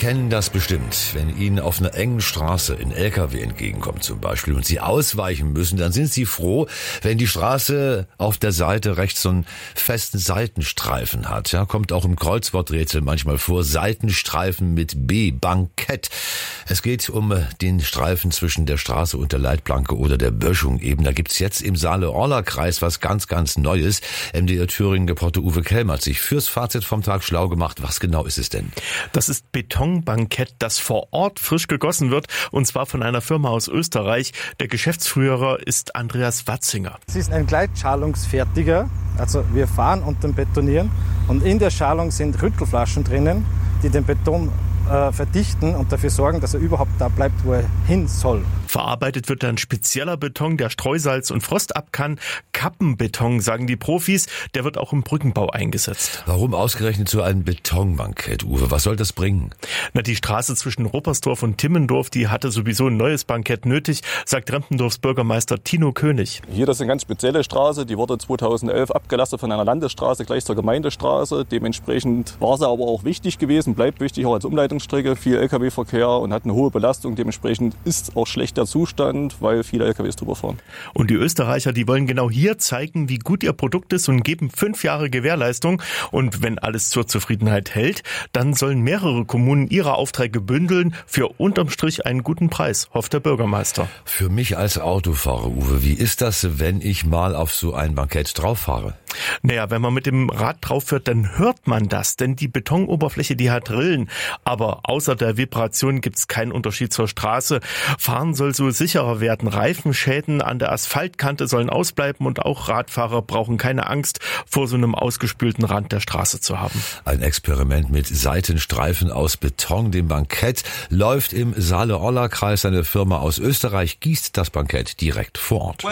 kennen das bestimmt. Wenn Ihnen auf einer engen Straße ein LKW entgegenkommt zum Beispiel und Sie ausweichen müssen, dann sind Sie froh, wenn die Straße auf der Seite rechts so einen festen Seitenstreifen hat. Ja, kommt auch im Kreuzworträtsel manchmal vor. Seitenstreifen mit B, Bankett. Es geht um den Streifen zwischen der Straße und der Leitplanke oder der Böschung eben. Da gibt's jetzt im Saale-Orla-Kreis was ganz, ganz Neues. MDR Thüringen-Reporter Uwe Kelm hat sich fürs Fazit vom Tag schlau gemacht. Was genau ist es denn? Das ist Betonbankett, das vor Ort frisch gegossen wird, und zwar von einer Firma aus Österreich. Der Geschäftsführer ist Andreas Watzinger. Es ist ein Gleitschalungsfertiger, also wir fahren und den betonieren, und in der Schalung sind Rüttelflaschen drinnen, die den Beton verdichten und dafür sorgen, dass er überhaupt da bleibt, wo er hin soll. Verarbeitet wird dann spezieller Beton, der Streusalz und Frost ab kann. Kappenbeton, sagen die Profis, der wird auch im Brückenbau eingesetzt. Warum ausgerechnet so ein Betonbankett, Uwe? Was soll das bringen? Die Straße zwischen Ruppersdorf und Timmendorf, die hatte sowieso ein neues Bankett nötig, sagt Rempendorfs Bürgermeister Tino König. Hier, das ist eine ganz spezielle Straße, die wurde 2011 abgelastet von einer Landesstraße gleich zur Gemeindestraße. Dementsprechend war sie aber auch wichtig gewesen, bleibt wichtig auch als Umleitungsstrecke, viel Lkw-Verkehr und hat eine hohe Belastung. Dementsprechend ist auch schlechter Zustand, weil viele LKWs drüber fahren. Und die Österreicher, die wollen genau hier zeigen, wie gut ihr Produkt ist, und geben 5 Jahre Gewährleistung. Und wenn alles zur Zufriedenheit hält, dann sollen mehrere Kommunen ihre Aufträge bündeln für unterm Strich einen guten Preis, hofft der Bürgermeister. Für mich als Autofahrer, Uwe, wie ist das, wenn ich mal auf so ein Bankett drauf fahre? Wenn man mit dem Rad drauf fährt, dann hört man das, denn die Betonoberfläche, die hat Rillen. Aber außer der Vibration gibt's keinen Unterschied zur Straße. Fahren soll so sicherer werden. Reifenschäden an der Asphaltkante sollen ausbleiben, und auch Radfahrer brauchen keine Angst, vor so einem ausgespülten Rand der Straße zu haben. Ein Experiment mit Seitenstreifen aus Beton, dem Bankett, läuft im Saale-Orla-Kreis. Eine Firma aus Österreich gießt das Bankett direkt vor Ort.